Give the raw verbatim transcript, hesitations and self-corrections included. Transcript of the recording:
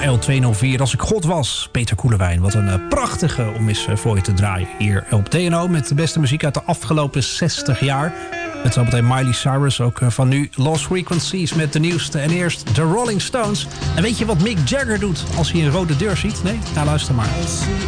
L tweehonderdvier, Als ik God was. Peter Koelewijn, wat een uh, prachtige om eens uh, voor je te draaien. Hier op D N O met de beste muziek uit de afgelopen zestig jaar. Met zometeen Miley Cyrus, ook uh, van nu Lost Frequencies met de nieuwste. En eerst The Rolling Stones. En weet je wat Mick Jagger doet als hij een rode deur ziet? Nee? Nou, luister maar.